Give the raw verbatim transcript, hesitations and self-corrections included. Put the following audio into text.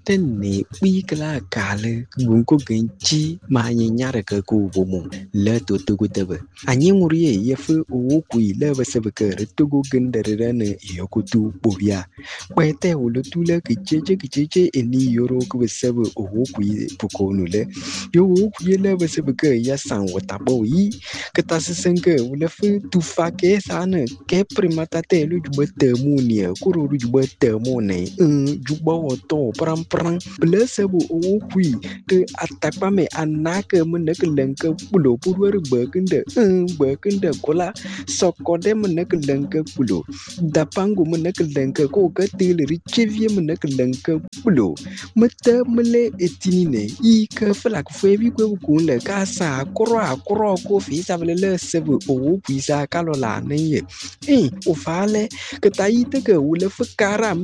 ne pi kala kale gun ko genchi ma nyare ka ku bomo le to to gudebe anyi nguriye yefu o ku ile basebe ka to go gendere ne yokutu bobia kwete ulo tule kicheche kicheche eni yoro ku basebe o ku puko nule yo ku ile basebe ka ya san watabo yi kata sesenke ule fu tu fake sana ke primata te lu jubete mu ni ku ru jubete mu ne jubo to pram pram blesebo o ku te atakpa me anake muneke lenke pulo purwer bekende bekende kola sokode muneke lenke pulo dapangu muneke lenke ko katile richevie muneke lenke pulo mete mele etinine i ka flak febi ko ku le ka sa kro akro ko fi sa le sebo o ku sa kalola ne e o fale ke taite ke ule fukara